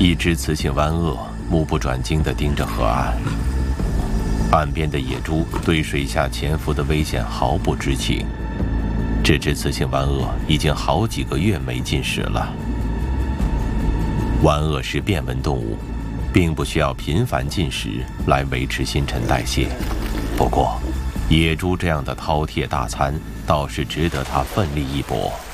一只雌性湾鳄目不转睛地盯着河岸，岸边的野猪对水下潜伏的危险毫不知情。这只雌性湾鳄已经好几个月没进食了。湾鳄是变温动物，并不需要频繁进食来维持新陈代谢。不过，野猪这样的饕餮大餐倒是值得它奋力一搏。